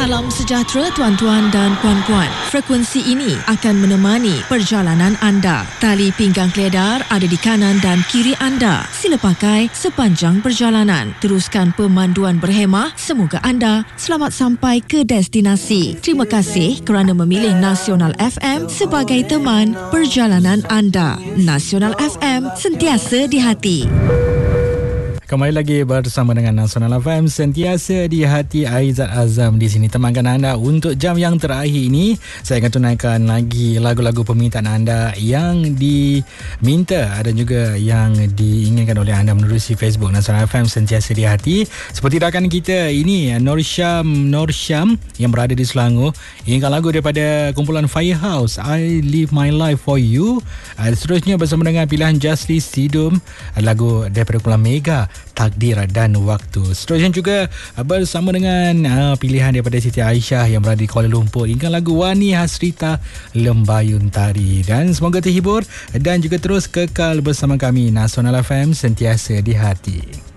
Salam sejahtera tuan-tuan dan puan-puan. Frekuensi ini akan menemani perjalanan anda. Tali pinggang keledar ada di kanan dan kiri anda. Sila pakai sepanjang perjalanan. Teruskan pemanduan berhemah. Semoga anda selamat sampai ke destinasi. Terima kasih kerana memilih Nasional FM sebagai teman perjalanan anda. Nasional FM, sentiasa di hati. Kembali lagi bersama dengan Nasional FM, sentiasa di hati. Aizat Azam di sini temankan anda untuk jam yang terakhir ini. Saya akan tunaikan lagi lagu-lagu permintaan anda yang diminta dan juga yang diinginkan oleh anda menerusi Facebook Nasional FM, sentiasa di hati. Seperti rakan kita ini, Nur Syam yang berada di Selangor, inginkan lagu daripada kumpulan Firehouse, I Live My Life For You. Seterusnya bersama dengan pilihan Justly Sidum, lagu daripada kumpulan Mega, Takdir dan Waktu. Seterusnya juga bersama dengan pilihan daripada Siti Aisyah yang berada di Kuala Lumpur, ingat lagu Wani Hasrita, Lembayun Tari. Dan semoga terhibur dan juga terus kekal bersama kami Nasional FM, sentiasa di hati.